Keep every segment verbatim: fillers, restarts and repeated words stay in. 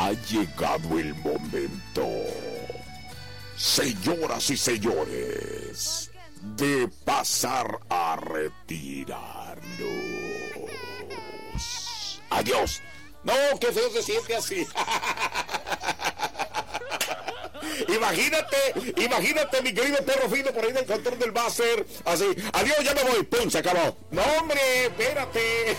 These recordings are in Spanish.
Ha llegado el momento, señoras y señores, de pasar a retirarnos. Adiós. No, qué feo se siente así. Imagínate, imagínate, mi querido perro fino por ahí del control del máster. Así, adiós, ya me voy. ¡Pum! Se acabó. No, hombre, espérate.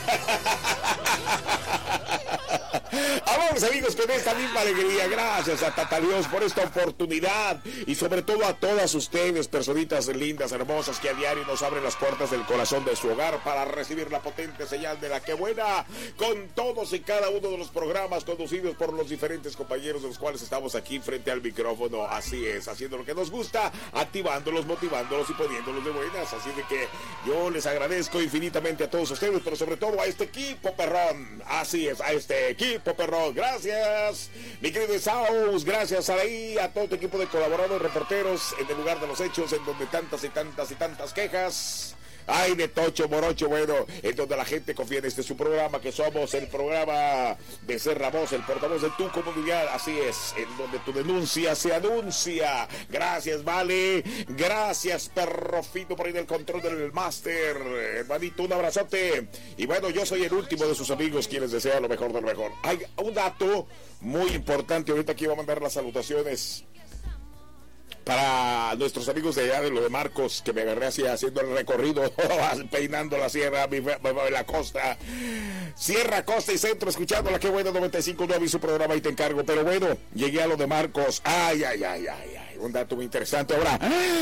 Vamos, amigos, con esta misma alegría. Gracias a Tata Dios por esta oportunidad. Y sobre todo a todas ustedes, personitas lindas, hermosas, que a diario nos abren las puertas del corazón de su hogar para recibir la potente señal de la que buena. Con todos y cada uno de los programas conducidos por los diferentes compañeros de los cuales estamos aquí frente al micrófono. Así es, haciendo lo que nos gusta, activándolos, motivándolos y poniéndolos de buenas. Así de que yo les agradezco infinitamente a todos ustedes, pero sobre todo a este equipo perrón. Así es, a este equipo perrón. Gracias, mi querido Saus. Gracias a ahí, a todo tu equipo de colaboradores, reporteros en el lugar de los hechos, en donde tantas y tantas y tantas quejas. Ay, de Tocho Morocho, bueno, en donde la gente confía en este su programa, que somos el programa de ser la voz, el portavoz de tu comunidad. Así es, en donde tu denuncia se anuncia. Gracias, Vale. Gracias, perro fino, por ahí del control del máster. Hermanito, un abrazote. Y bueno, yo soy el último de sus amigos quienes desean lo mejor de lo mejor. Hay un dato muy importante. Ahorita aquí voy a mandar las salutaciones para nuestros amigos de allá de lo de Marcos, que me agarré así haciendo el recorrido, peinando la sierra, la costa, Sierra, Costa y Centro, escuchando la que buena noventa y cinco punto nueve y su programa y te encargo. Pero bueno, llegué a lo de Marcos. Ay, ay, ay, ay, ay, un dato muy interesante ahora.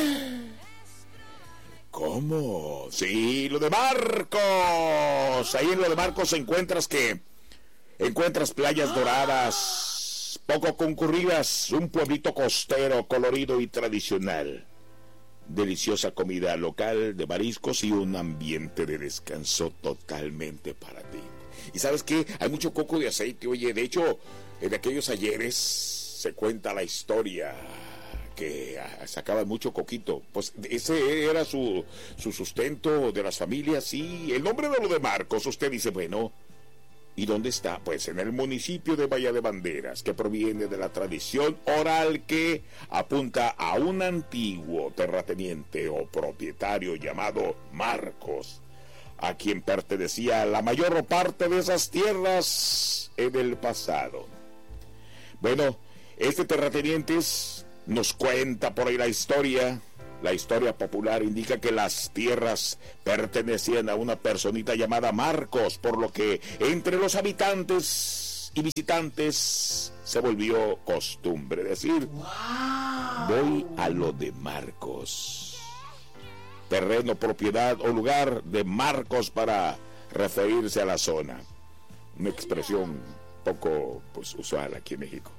¿Cómo? Sí, lo de Marcos. Ahí en lo de Marcos encuentras que encuentras playas doradas, poco concurridas, un pueblito costero colorido y tradicional, deliciosa comida local de mariscos y un ambiente de descanso totalmente para ti. Y ¿sabes qué? Hay mucho coco de aceite. Oye, de hecho, en aquellos ayeres se cuenta la historia que sacaban mucho coquito. Pues ese era su, su sustento de las familias. Y el nombre de lo de Marcos, usted dice, bueno, ¿y dónde está? Pues en el municipio de Bahía de Banderas, que proviene de la tradición oral que apunta a un antiguo terrateniente o propietario llamado Marcos, a quien pertenecía la mayor parte de esas tierras en el pasado. Bueno, este terrateniente nos cuenta por ahí la historia. La historia popular indica que las tierras pertenecían a una personita llamada Marcos, por lo que entre los habitantes y visitantes se volvió costumbre decir, wow, voy a lo de Marcos. Terreno, propiedad o lugar de Marcos para referirse a la zona. Una expresión poco pues usual aquí en México.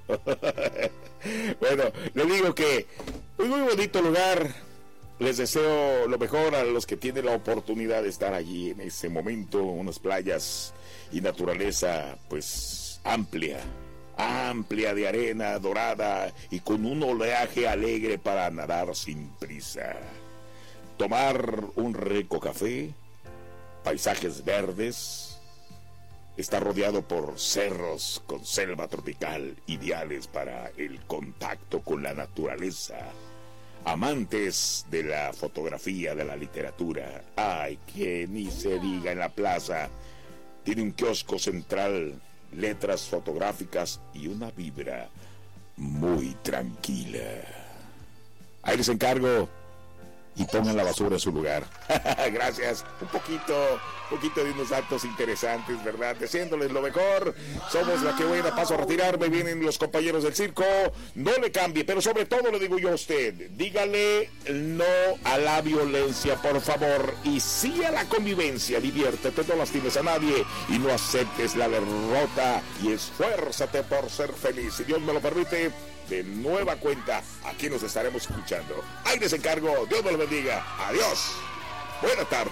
Bueno, le digo que un muy bonito lugar. Les deseo lo mejor a los que tienen la oportunidad de estar allí en ese momento, unas playas y naturaleza pues amplia, amplia de arena dorada y con un oleaje alegre para nadar sin prisa. Tomar un rico café, paisajes verdes, está rodeado por cerros con selva tropical, ideales para el contacto con la naturaleza. Amantes de la fotografía, de la literatura, ay, que ni se diga, en la plaza tiene un kiosco central, letras fotográficas y una vibra muy tranquila. Ahí les encargo y pongan la basura en su lugar. Gracias. Un poquito, un poquito de unos datos interesantes, ¿verdad? Deseándoles lo mejor. Somos la que buena. Paso a retirarme. Vienen los compañeros del circo. No le cambie, pero sobre todo le digo yo a usted, dígale no a la violencia, por favor, y sí a la convivencia. Diviértete, no lastimes a nadie y no aceptes la derrota y esfuérzate por ser feliz. Si Dios me lo permite, de nueva cuenta, aquí nos estaremos escuchando. Ahí les encargo. Dios me lo bendiga. Adiós. Buena tarde.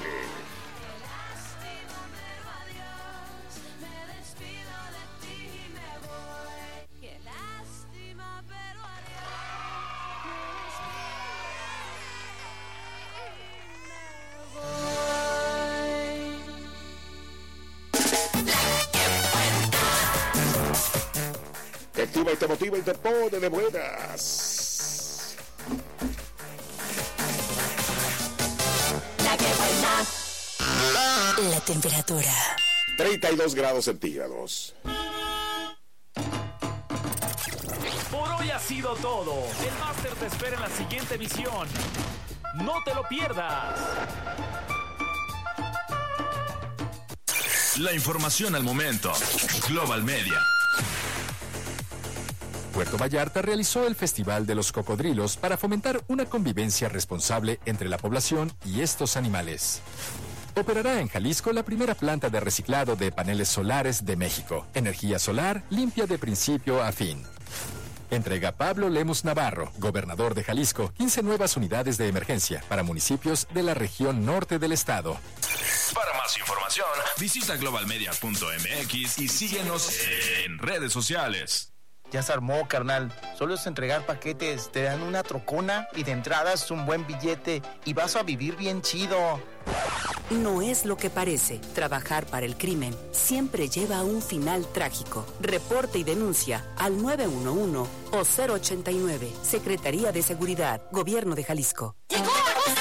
activa y te motiva y te pone de buenas. La que buena. La temperatura. treinta y dos grados centígrados. Por hoy ha sido todo. El máster te espera en la siguiente emisión. No te lo pierdas. La información al momento. Global Media. Puerto Vallarta realizó el Festival de los Cocodrilos para fomentar una convivencia responsable entre la población y estos animales. Operará en Jalisco la primera planta de reciclado de paneles solares de México. Energía solar limpia de principio a fin. Entrega Pablo Lemus Navarro, gobernador de Jalisco, quince nuevas unidades de emergencia para municipios de la región norte del estado. Para más información, visita global media punto m x y síguenos en redes sociales. Ya se armó, carnal. Solo es entregar paquetes, te dan una trocona y de entrada es un buen billete y vas a vivir bien chido. No es lo que parece. Trabajar para el crimen siempre lleva a un final trágico. Reporte y denuncia al nueve uno uno o cero ochenta y nueve. Secretaría de Seguridad, Gobierno de Jalisco.